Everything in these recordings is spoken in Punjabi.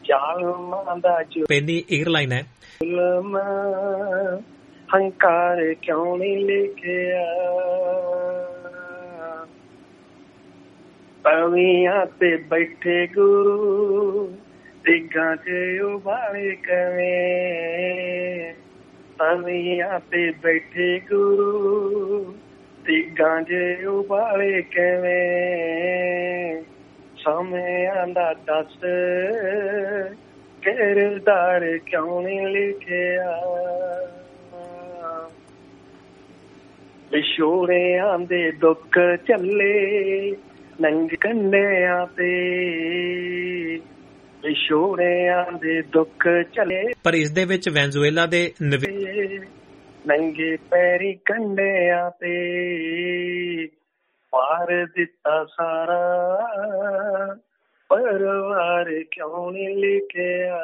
ਜ਼ਾਲਮਾਂ ਦਾ ਪਹਿਲੀ ਏਅਰਲਾਈਨ ਹੈ। ਜ਼ੁਲਮ ਹੰਕਾਰ ਕਿਉਂ ਨਹੀਂ ਲਿਖਿਆ, ਪਵੀਆਂ ਤੇ ਬੈਠੇ ਗੁਰੂ ਦਿਗਾਂ ਚ ਉਬਾਲੇ ਕਿਵੇਂ, ਪਵੀਆਂ ਤੇ ਬੈਠੇ ਗੁਰੂ ਦਿਗਾਂ ਚ ਉਬਾਲੇ ਕਿਵੇਂ, ਸਮਿਆਂ ਦਾ ਦੱਸ ਕਿਰਦਾਰ ਕਿਉਂ ਨਹੀਂ ਲਿਖਿਆ, ਵਿਛੋੜਿਆਂ ਦੇ ਦੁੱਖ ਝੱਲੇ ਨੰਗੇ ਕੰਢਿਆਂ ਤੇ, ਵਿਛੋੜਿਆਂ ਦੇ ਦੁੱਖ ਝੱਲੇ। ਪਰ ਇਸ ਦੇ ਵਿੱਚ ਵੈਨਜ਼ੂਏਲਾ ਦੇ ਨੰਗੇ ਪੈਰੀ ਕੰਢਿਆਂ ਤੇ ਮਾਰ ਦਿੱਤਾ ਸਾਰਾ ਪਰਿਵਾਰ ਕਿਉਂ ਨਹੀਂ ਲਿਖਿਆ,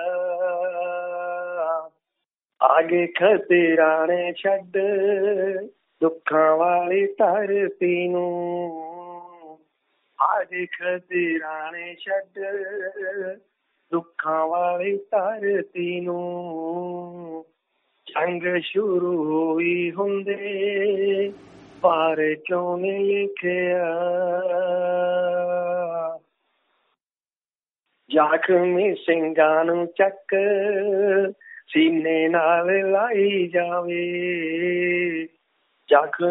ਆਗੇ ਖਤਰਾਣੇ ਛੱਡ ਦੁੱਖਾਂ ਵਾਲੀ ਧਰਤੀ ਨੂੰ, ਆਗੇ ਖਤਰਾਣੇ ਛੱਡ ਦੁੱਖਾਂ ਵਾਲੀ ਧਰਤੀ ਨੂੰ, ਜੰਗ ਸ਼ੁਰੂ ਹੋਈ ਹੁੰਦੇ ਪਾਰ ਕਿਉਂ ਨਹੀਂ ਲਿਖਿਆ, ਜ਼ਖਮੀ ਸਿੰਘਾਂ ਨੂੰ ਚੱਕ ਸੀਨੇ ਨਾਲ ਲਾਈ ਜਾਵੇ, ਜ਼ਖਮ